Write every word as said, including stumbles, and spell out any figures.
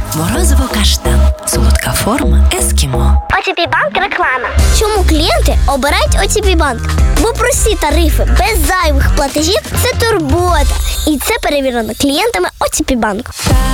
Морозиво каштан. Солодка форма ескімо. о те пі Банк реклама. Чому клієнти обирають о те пі Банк? Бо прості тарифи без зайвих платежів – це турбота. І це перевірено клієнтами о те пі Банк.